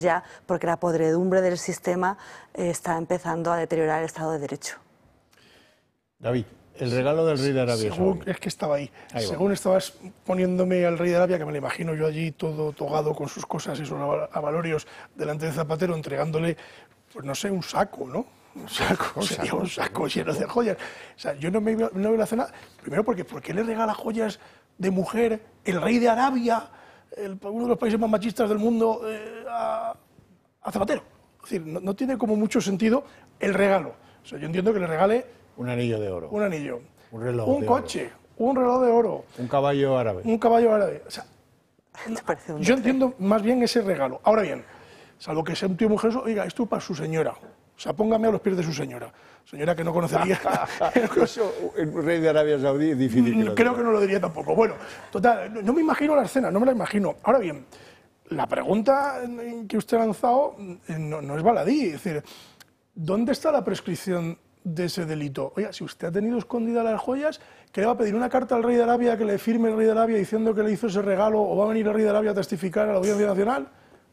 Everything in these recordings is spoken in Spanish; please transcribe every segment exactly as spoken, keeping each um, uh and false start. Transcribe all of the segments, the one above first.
ya, porque la podredumbre del sistema eh, está empezando a deteriorar el Estado de Derecho. David, el regalo del rey de Arabia Según, Saudí. es que estaba ahí. ahí Según estabas poniéndome al rey de Arabia, que me lo imagino yo allí todo togado con sus cosas y sus avalorios delante de Zapatero, entregándole, pues no sé, un saco, ¿no? Un saco, Un sería saco, un saco lleno de joyas. O sea, yo no me no me la cena. Primero, porque ¿por qué le regala joyas de mujer el rey de Arabia, el, uno de los países más machistas del mundo, eh, a, a Zapatero? Es decir, no, no tiene como mucho sentido el regalo. O sea, yo entiendo que le regale Un anillo de oro. un anillo, Un reloj un de coche, un reloj de oro, Un caballo árabe. un caballo árabe. O sea, ¿Te parece un yo entiendo más bien ese regalo. Ahora bien, salvo que sea un tío muy generoso, oiga, esto para su señora. O sea, póngame a los pies de su señora. Señora que no conocería. Eso, el rey de Arabia Saudí es difícil que lo Creo diga. que no lo diría tampoco. Bueno, total, no, no me imagino la escena, no me la imagino. Ahora bien, la pregunta que usted ha lanzado no, no es baladí. Es decir, ¿dónde está la prescripción de ese delito? Oiga, si usted ha tenido escondidas las joyas, ¿qué le va a pedir una carta al rey de Arabia que le firme el rey de Arabia diciendo que le hizo ese regalo, o va a venir el rey de Arabia a testificar a la Audiencia Nacional?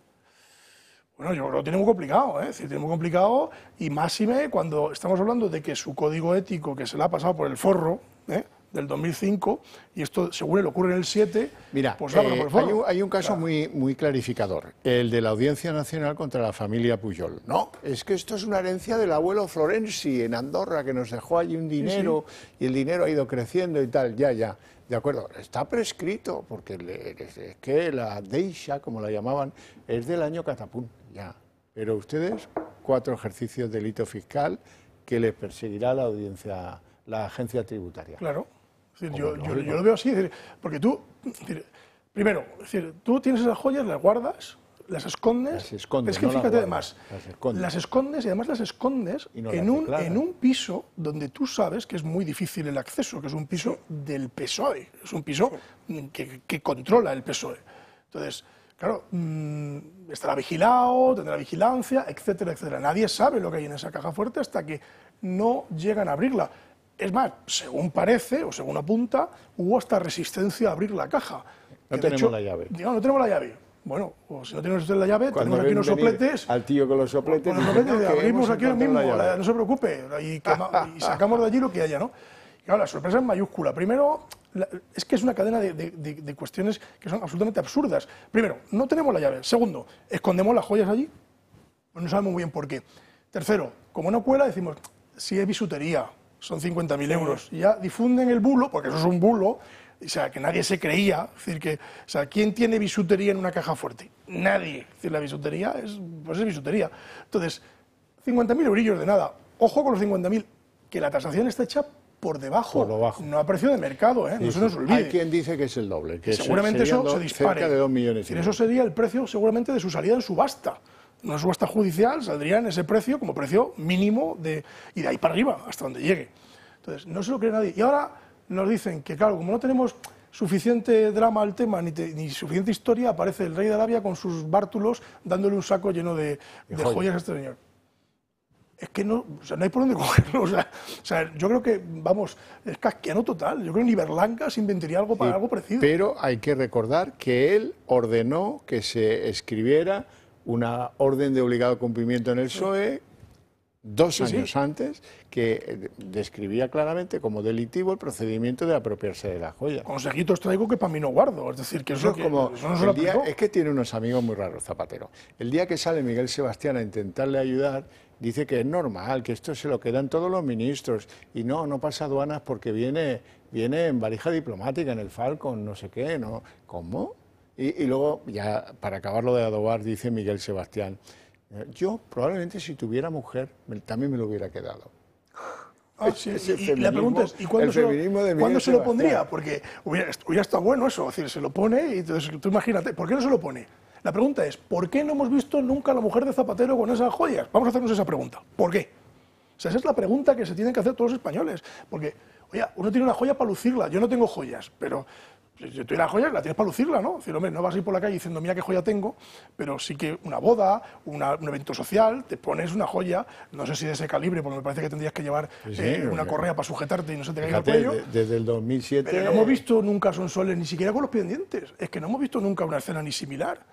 Bueno, yo creo que lo tiene muy complicado, ¿eh? Es decir, tiene muy complicado, y máxime cuando estamos hablando de que su código ético, que se le ha pasado por el forro, ¿eh?, del dos mil cinco, y esto según le ocurre en el siete, Mira, pues lo ha pasado eh, por el forro. hay, un, hay un caso Claro. muy, muy clarificador, el de la Audiencia Nacional contra la familia Pujol. No, es que esto es una herencia del abuelo Florenzi en Andorra, que nos dejó allí un dinero, sí, sí. y el dinero ha ido creciendo y tal, ya, ya. De acuerdo, está prescrito, porque le, es que la Deisha, como la llamaban, es del año Catapún, ya. Pero ustedes, cuatro ejercicios de delito fiscal que les perseguirá la audiencia, la agencia tributaria. Claro. Es decir, yo, yo, yo lo veo así, es decir, porque tú, es decir, primero, es decir, tú tienes esas joyas, las guardas, las escondes, las escondes es que no fíjate las además, las escondes. las escondes y además las escondes no en, las un, en un piso donde tú sabes que es muy difícil el acceso, que es un piso del P S O E, es un piso que, que controla el P S O E. Entonces, claro, mmm, estará vigilado, tendrá vigilancia, etcétera, etcétera. Nadie sabe lo que hay en esa caja fuerte hasta que no llegan a abrirla. Es más, según parece, o según apunta, hubo hasta resistencia a abrir la caja. No tenemos hecho, la llave. Digamos, no tenemos la llave. Bueno, o si no tenemos usted la llave, Cuando tenemos aquí unos sopletes. Al tío con los sopletes. Con los dicen, sopletes, no, que abrimos hemos aquí ahora mismo, encontrado la llave. no se preocupe, y, quema, y sacamos de allí lo que haya, ¿no? Y claro, la sorpresa es mayúscula. Primero, la, es que es una cadena de, de, de, de cuestiones que son absolutamente absurdas. Primero, no tenemos la llave. Segundo, escondemos las joyas allí, pues no sabemos muy bien por qué. Tercero, como no cuela, decimos, si es bisutería, son cincuenta mil euros. Y ya difunden el bulo, porque eso es un bulo, o sea, que nadie se creía. Es decir, que, o sea, ¿quién tiene bisutería en una caja fuerte? Nadie. Es decir, la bisutería es, pues es bisutería. Entonces, cincuenta mil eurillos de nada. Ojo con los cincuenta mil, que la tasación está hecha por debajo, por debajo. No a precio de mercado, ¿eh? Sí, no se nos sí. olvide. Hay quien dice que es el doble. Que seguramente eso do, se dispare. Cerca de dos millones. Es decir, eso sería el precio seguramente de su salida en subasta. Una subasta judicial saldría en ese precio como precio mínimo de, y de ahí para arriba, hasta donde llegue. Entonces, no se lo cree nadie. Y ahora nos dicen que, claro, como no tenemos suficiente drama al tema, ni, te, ni suficiente historia, aparece el rey de Arabia con sus bártulos dándole un saco lleno de, de, de joyas a este señor. Es que no, o sea, no hay por dónde cogerlo. O sea, o sea, yo creo que, vamos, es casquiano total. Yo creo que ni Berlanga se inventaría algo para sí, algo parecido. Pero hay que recordar que él ordenó que se escribiera una orden de obligado cumplimiento en el P S O E dos sí, años sí. antes, que describía claramente como delictivo el procedimiento de apropiarse de las joyas. Consejitos traigo que para mí no guardo, es decir, que eso, eso es como eso no se lo el día, aplicó. es que tiene unos amigos muy raros, Zapatero. El día que sale Miguel Sebastián a intentarle ayudar, dice que es normal, que esto se lo quedan todos los ministros, y no, no pasa aduanas porque viene, viene en valija diplomática, en el Falcon, no sé qué, ¿no? ¿Cómo? Y, y luego, ya para acabarlo de adobar, dice Miguel Sebastián, yo probablemente si tuviera mujer me, también me lo hubiera quedado. Ah, sí, y, y la pregunta es, ¿y cuándo, se lo, ¿cuándo se lo pondría? Porque hubiera, hubiera estado bueno eso, es decir, se lo pone y entonces tú imagínate, ¿por qué no se lo pone? La pregunta es, ¿por qué no hemos visto nunca a la mujer de Zapatero con esas joyas? Vamos a hacernos esa pregunta. ¿Por qué? O sea, esa es la pregunta que se tienen que hacer todos los españoles. Porque, oye, uno tiene una joya para lucirla. Yo no tengo joyas, pero si tú tienes la joya, la tienes para lucirla, ¿no? Es decir, hombre, no vas a ir por la calle diciendo, mira qué joya tengo, pero sí que una boda, una, un evento social, te pones una joya, no sé si de ese calibre, porque me parece que tendrías que llevar sí, eh, una correa para sujetarte y no se te caiga el cuello. De, desde el dos mil siete... Pero no hemos visto nunca sonsoles, ni siquiera con los pendientes. Es que no hemos visto nunca una escena ni similar.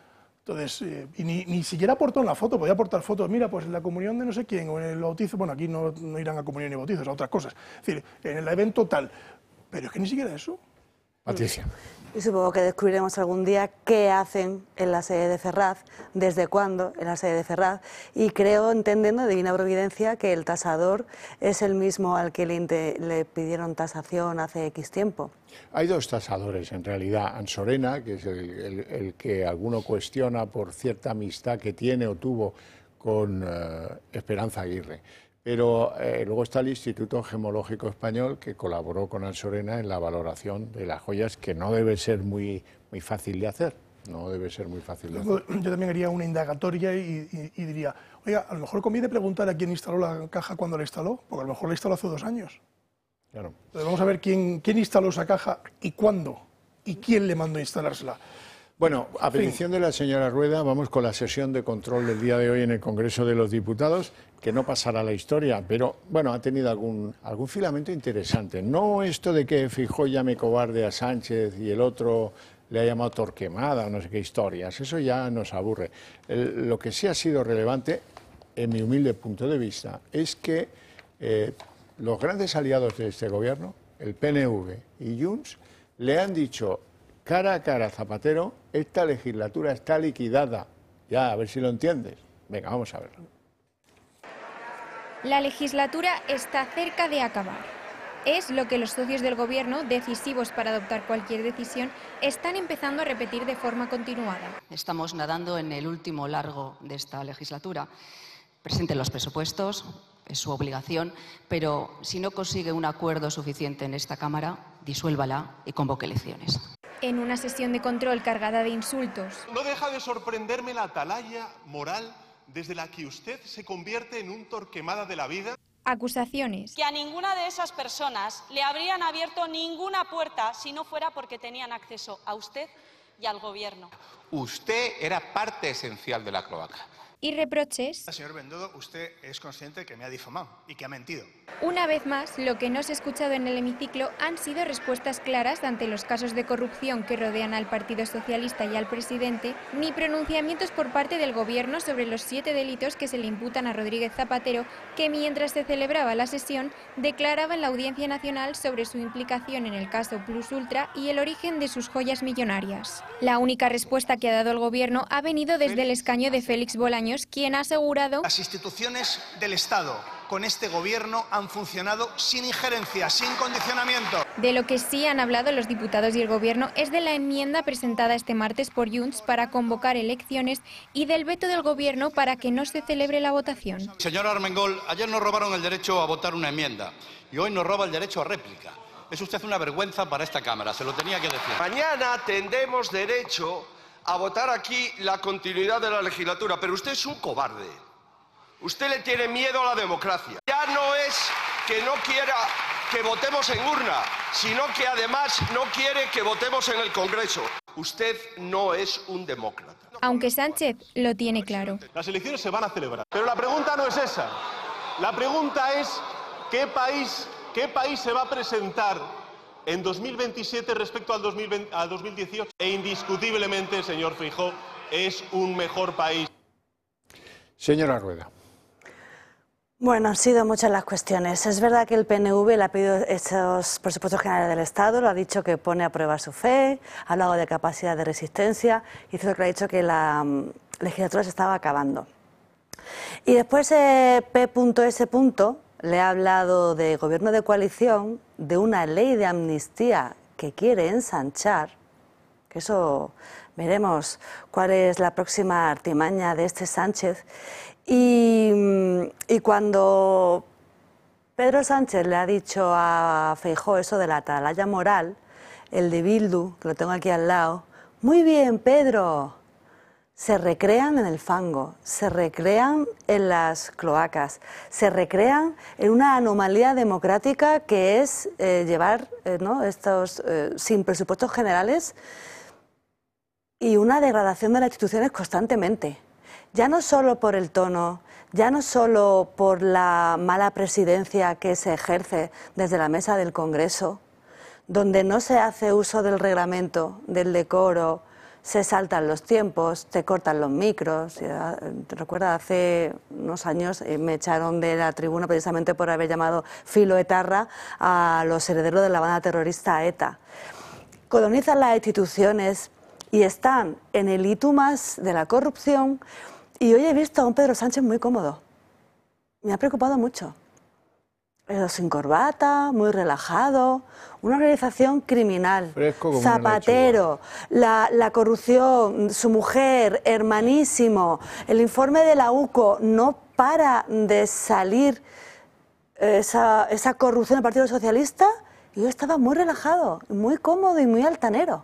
Entonces, eh, y ni, ni siquiera aportó en la foto, podía aportar fotos, mira, pues en la comunión de no sé quién, o en el bautizo, bueno, aquí no, no irán a comunión ni bautizos, a otras cosas. Es decir, en el evento tal. Pero es que ni siquiera eso. Patricia. Y supongo que descubriremos algún día qué hacen en la sede de Ferraz, desde cuándo en la sede de Ferraz, y creo, entendiendo de divina providencia, que el tasador es el mismo al que le, le pidieron tasación hace X tiempo. Hay dos tasadores, en realidad. Ansorena, que es el, el, el que alguno cuestiona por cierta amistad que tiene o tuvo con uh, Esperanza Aguirre. Pero eh, luego está el Instituto Gemológico Español, que colaboró con Ansorena en la valoración de las joyas, que no debe ser muy, muy fácil de hacer. No debe ser muy fácil de hacer. Yo también haría una indagatoria y, y, y diría, oiga, a lo mejor conviene preguntar a quién instaló la caja cuando la instaló, porque a lo mejor la instaló hace dos años. Claro. Entonces vamos a ver quién, quién instaló esa caja y cuándo, y quién le mandó a instalársela. Bueno, a petición de la señora Rueda, vamos con la sesión de control del día de hoy en el Congreso de los Diputados, que no pasará a la historia, pero bueno, ha tenido algún, algún filamento interesante. No esto de que Feijóo llame cobarde a Sánchez y el otro le ha llamado Torquemada, no sé qué historias, eso ya nos aburre. El, lo que sí ha sido relevante, en mi humilde punto de vista, es que eh, los grandes aliados de este gobierno, el P N V y Junts, le han dicho cara a cara a Zapatero, esta legislatura está liquidada. Ya, a ver si lo entiendes. Venga, vamos a verlo. La legislatura está cerca de acabar. Es lo que los socios del Gobierno, decisivos para adoptar cualquier decisión, están empezando a repetir de forma continuada. Estamos nadando en el último largo de esta legislatura. Presenten los presupuestos, es su obligación, pero si no consigue un acuerdo suficiente en esta Cámara, disuélvala y convoque elecciones. En una sesión de control cargada de insultos. No deja de sorprenderme la atalaya moral desde la que usted se convierte en un Torquemada de la vida. Acusaciones. Que a ninguna de esas personas le habrían abierto ninguna puerta si no fuera porque tenían acceso a usted y al Gobierno. Usted era parte esencial de la cloaca. Y reproches. Señor Bendodo, usted es consciente de que me ha difamado y que ha mentido. Una vez más, lo que no se ha escuchado en el hemiciclo han sido respuestas claras ante los casos de corrupción que rodean al Partido Socialista y al presidente, ni pronunciamientos por parte del Gobierno sobre los siete delitos que se le imputan a Rodríguez Zapatero, que mientras se celebraba la sesión, declaraba en la Audiencia Nacional sobre su implicación en el caso Plus Ultra y el origen de sus joyas millonarias. La única respuesta que ha dado el Gobierno ha venido desde el escaño de Félix Bolaños, quien ha asegurado: las instituciones del Estado con este Gobierno han funcionado sin injerencia, sin condicionamiento. De lo que sí han hablado los diputados y el Gobierno es de la enmienda presentada este martes por Junts para convocar elecciones y del veto del Gobierno para que no se celebre la votación. Señor Armengol, ayer nos robaron el derecho a votar una enmienda y hoy nos roba el derecho a réplica. Es usted una vergüenza para esta Cámara, se lo tenía que decir. Mañana tendremos derecho a votar aquí la continuidad de la legislatura, pero usted es un cobarde. Usted le tiene miedo a la democracia. Ya no es que no quiera que votemos en urna, sino que además no quiere que votemos en el Congreso. Usted no es un demócrata. Aunque Sánchez lo tiene claro. Las elecciones se van a celebrar. Pero la pregunta no es esa. La pregunta es ¿qué país, qué país se va a presentar en dos mil veintisiete respecto al dos mil veinte, al dos mil dieciocho? E indiscutiblemente, señor Feijóo, es un mejor país. Señora Rueda. Bueno, han sido muchas las cuestiones. Es verdad que el P N V le ha pedido estos presupuestos generales del Estado, lo ha dicho que pone a prueba su fe, ha hablado de capacidad de resistencia y es lo que ha dicho que la um, legislatura se estaba acabando. Y después eh, P S le ha hablado de gobierno de coalición, de una ley de amnistía que quiere ensanchar, que eso veremos cuál es la próxima artimaña de este Sánchez. Y, y cuando Pedro Sánchez le ha dicho a Feijóo eso de la atalaya moral, el de Bildu, que lo tengo aquí al lado, muy bien, Pedro, se recrean en el fango, se recrean en las cloacas, se recrean en una anomalía democrática que es eh, llevar eh, ¿no? estos eh, sin presupuestos generales y una degradación de las instituciones constantemente. Ya no solo por el tono, ya no solo por la mala presidencia que se ejerce desde la mesa del Congreso, donde no se hace uso del reglamento, del decoro, se saltan los tiempos, te cortan los micros. Te recuerdas, hace unos años me echaron de la tribuna precisamente por haber llamado filoetarra a los herederos de la banda terrorista ETA. Colonizan las instituciones y están en el hito más de la corrupción, y hoy he visto a un Pedro Sánchez muy cómodo. Me ha preocupado mucho. Sin corbata, muy relajado, una organización criminal, Zapatero, la, la corrupción, su mujer, hermanísimo, el informe de la U C O, no para de salir esa, esa corrupción del Partido Socialista, y yo estaba muy relajado, muy cómodo y muy altanero.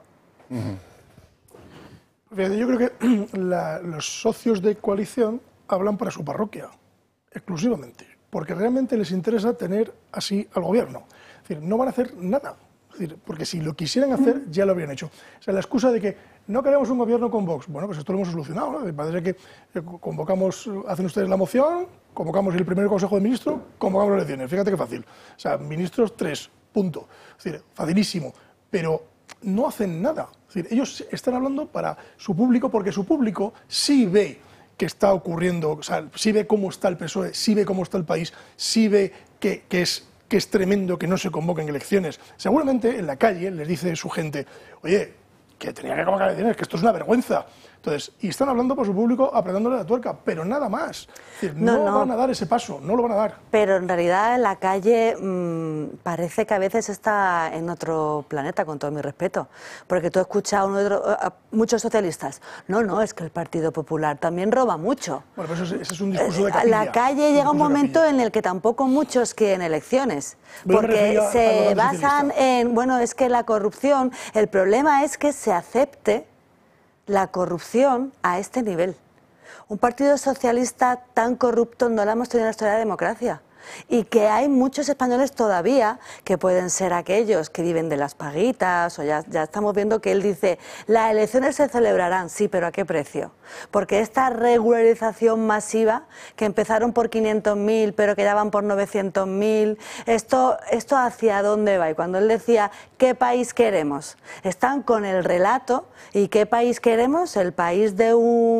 Uh-huh. Yo creo que la, los socios de coalición hablan para su parroquia, exclusivamente, porque realmente les interesa tener así al gobierno. Es decir, no van a hacer nada, es decir, porque si lo quisieran hacer ya lo habrían hecho. O sea, la excusa de que no queremos un gobierno con Vox, bueno, pues esto lo hemos solucionado, ¿no? Parece que convocamos, hacen ustedes la moción, convocamos el primer Consejo de Ministros, convocamos las elecciones, fíjate qué fácil. O sea, ministros tres, punto. Es decir, facilísimo, pero no hacen nada. Es decir, ellos están hablando para su público, porque su público sí ve que está ocurriendo, o sea, sí ve cómo está el P S O E, sí ve cómo está el país, sí ve que, que, es, que es tremendo que no se convoquen elecciones. Seguramente en la calle les dice su gente, oye, que tenía que convocar elecciones, que esto es una vergüenza. Entonces, y están hablando por su público, apretándole la tuerca, pero nada más. Es decir, no, no, no van a dar ese paso, no lo van a dar. Pero en realidad en la calle mmm, parece que a veces está en otro planeta, con todo mi respeto. Porque tú has escuchado a, uno de otro, a muchos socialistas. No, no, es que el Partido Popular también roba mucho. Bueno, pero eso es, ese es un discurso de capilla. La calle llega un momento en el que tampoco muchos quieren elecciones. Porque se basan en, bueno, es que la corrupción, el problema es que se acepte la corrupción a este nivel. Un partido socialista tan corrupto no lo hemos tenido en la historia de la democracia. Y que hay muchos españoles todavía que pueden ser aquellos que viven de las paguitas, o ya, ya estamos viendo que él dice, las elecciones se celebrarán, sí, pero ¿a qué precio? Porque esta regularización masiva, que empezaron por quinientos mil, pero que ya van por novecientos mil, esto, esto ¿hacia dónde va? Y cuando él decía, ¿qué país queremos? Están con el relato, ¿y qué país queremos? El país de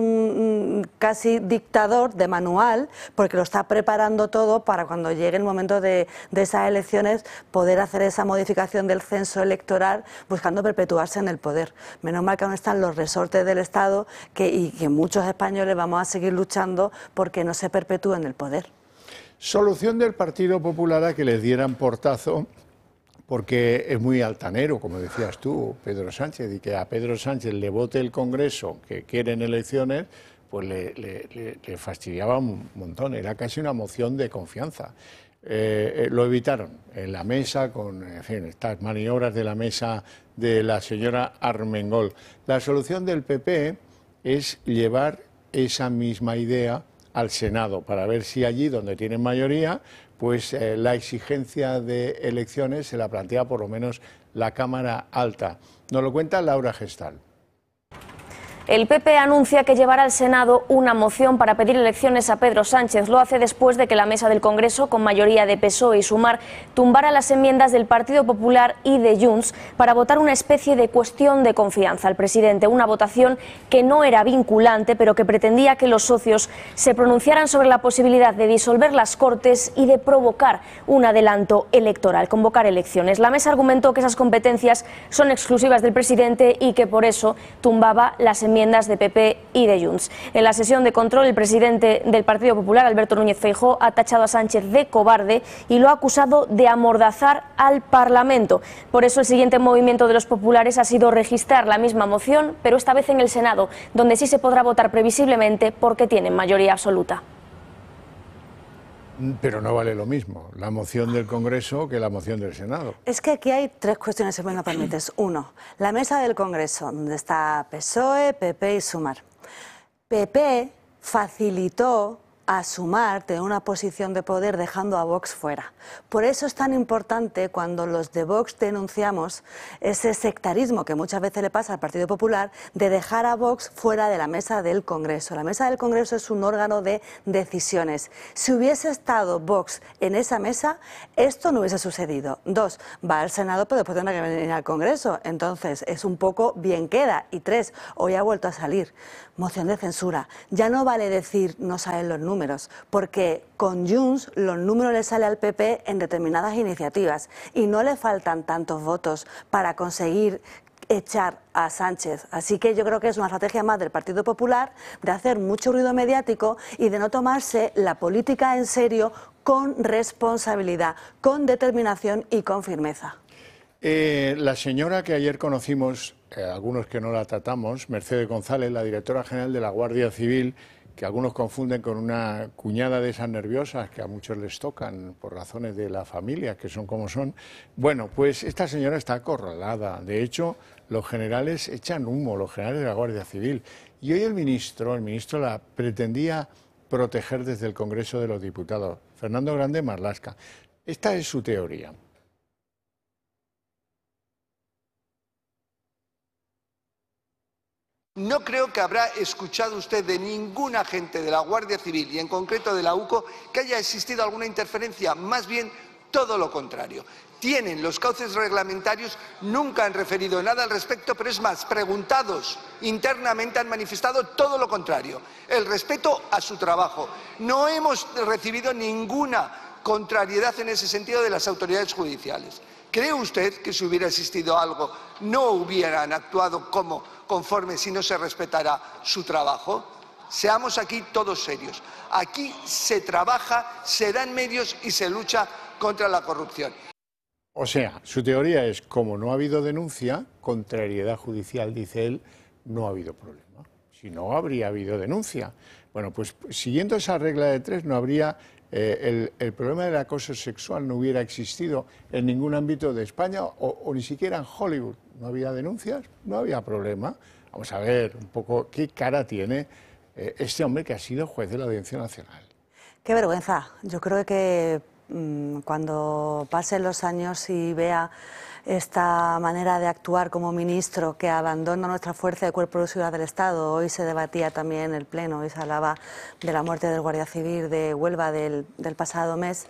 un casi dictador de manual, porque lo está preparando todo para cuando llegue el momento de, de esas elecciones poder hacer esa modificación del censo electoral buscando perpetuarse en el poder. Menos mal que aún están los resortes del Estado que, y que muchos españoles vamos a seguir luchando porque no se perpetúe en el poder. Solución del Partido Popular a que les dieran portazo, porque es muy altanero, como decías tú, Pedro Sánchez, y que a Pedro Sánchez le vote el Congreso que quieren elecciones, pues le, le, le, le fastidiaba un montón, era casi una moción de confianza. Eh, eh, lo evitaron en la mesa, con en fin, estas maniobras de la mesa de la señora Armengol. La solución del P P es llevar esa misma idea al Senado, para ver si allí donde tienen mayoría, pues eh, la exigencia de elecciones se la plantea por lo menos la Cámara Alta. Nos lo cuenta Laura Gestal. El P P anuncia que llevará al Senado una moción para pedir elecciones a Pedro Sánchez. Lo hace después de que la mesa del Congreso, con mayoría de P S O E y Sumar, tumbara las enmiendas del Partido Popular y de Junts para votar una especie de cuestión de confianza al presidente. Una votación que no era vinculante, pero que pretendía que los socios se pronunciaran sobre la posibilidad de disolver las Cortes y de provocar un adelanto electoral, convocar elecciones. La mesa argumentó que esas competencias son exclusivas del presidente y que por eso tumbaba las enmiendas de P P y de Junts. En la sesión de control, el presidente del Partido Popular, Alberto Núñez Feijóo, ha tachado a Sánchez de cobarde y lo ha acusado de amordazar al Parlamento. Por eso el siguiente movimiento de los populares ha sido registrar la misma moción, pero esta vez en el Senado, donde sí se podrá votar previsiblemente porque tienen mayoría absoluta. Pero no vale lo mismo la moción del Congreso que la moción del Senado. Es que aquí hay tres cuestiones, si me lo permites. Uno, la mesa del Congreso, donde está P S O E, P P y Sumar. P P facilitó a Sumar, tener una posición de poder dejando a Vox fuera. Por eso es tan importante cuando los de Vox denunciamos ese sectarismo que muchas veces le pasa al Partido Popular de dejar a Vox fuera de la mesa del Congreso. La mesa del Congreso es un órgano de decisiones. Si hubiese estado Vox en esa mesa, esto no hubiese sucedido. Dos, va al Senado, pero después tendrá que venir al Congreso. Entonces, es un poco bien queda. Y tres, hoy ha vuelto a salir moción de censura. Ya no vale decir no salen los números, porque con Junts los números le sale al P P en determinadas iniciativas y no le faltan tantos votos para conseguir echar a Sánchez. Así que yo creo que es una estrategia más del Partido Popular de hacer mucho ruido mediático y de no tomarse la política en serio con responsabilidad, con determinación y con firmeza. Eh, la señora que ayer conocimos, eh, algunos que no la tratamos, Mercedes González, la directora general de la Guardia Civil, que algunos confunden con una cuñada de esas nerviosas que a muchos les tocan por razones de la familia, que son como son. Bueno, pues esta señora está acorralada. De hecho, los generales echan humo, los generales de la Guardia Civil. Y hoy el ministro, el ministro la pretendía proteger desde el Congreso de los Diputados, Fernando Grande Marlaska. Esta es su teoría. No creo que habrá escuchado usted de ningún agente de la Guardia Civil y en concreto de la U C O que haya existido alguna interferencia, más bien todo lo contrario. Tienen los cauces reglamentarios, nunca han referido nada al respecto, pero es más, preguntados internamente han manifestado todo lo contrario, el respeto a su trabajo. No hemos recibido ninguna contrariedad en ese sentido de las autoridades judiciales. ¿Cree usted que si hubiera existido algo no hubieran actuado como conforme si no se respetara su trabajo? Seamos aquí todos serios. Aquí se trabaja, se dan medios y se lucha contra la corrupción. O sea, su teoría es, como no ha habido denuncia, contrariedad judicial, dice él, no ha habido problema. Si no, habría habido denuncia. Bueno, pues siguiendo esa regla de tres no habría... Eh, el, el problema del acoso sexual no hubiera existido en ningún ámbito de España o, o ni siquiera en Hollywood. No había denuncias, no había problema. Vamos a ver un poco qué cara tiene eh, este hombre que ha sido juez de la Audiencia Nacional. Qué vergüenza. Yo creo que mmm, cuando pasen los años y vea esta manera de actuar como ministro que abandona nuestra fuerza de cuerpo de seguridad del Estado. Hoy se debatía también en el Pleno, hoy se hablaba de la muerte del Guardia Civil de Huelva del, del pasado mes.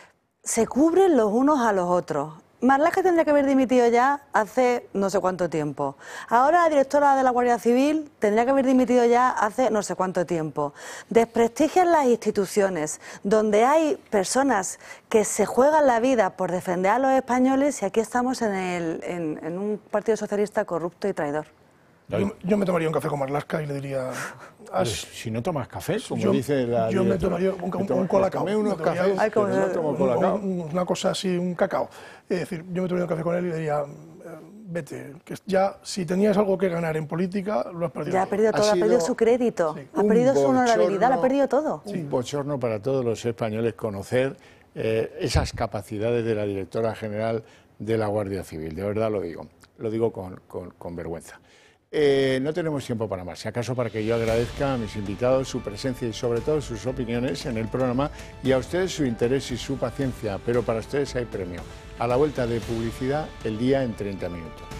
Se cubren los unos a los otros. Marlaska tendría que haber dimitido ya hace no sé cuánto tiempo. Ahora la directora de la Guardia Civil tendría que haber dimitido ya hace no sé cuánto tiempo. Desprestigian las instituciones, donde hay personas que se juegan la vida por defender a los españoles y aquí estamos en, el, en, en un Partido Socialista corrupto y traidor. Yo, yo me tomaría un café con Marlaska y le diría... Pues, si no tomas café, como yo, dice la Yo me tomaría un, un, un colacao. Me unos cafés, Ay, pero no tomo colacao. Un, una cosa así, un cacao. Es decir, yo me tomaría un café con él y le diría, vete, que ya si tenías algo que ganar en política, lo has perdido. Ya ha perdido todo, ha, ha perdido su crédito, sí. ha perdido su honorabilidad, ha perdido todo. Un sí. bochorno para todos los españoles conocer eh, esas capacidades de la directora general de la Guardia Civil, de verdad lo digo, lo digo con, con, con vergüenza. Eh, no tenemos tiempo para más, si acaso para que yo agradezca a mis invitados su presencia y sobre todo sus opiniones en el programa y a ustedes su interés y su paciencia, pero para ustedes hay premio. A la vuelta de publicidad, el día en treinta minutos.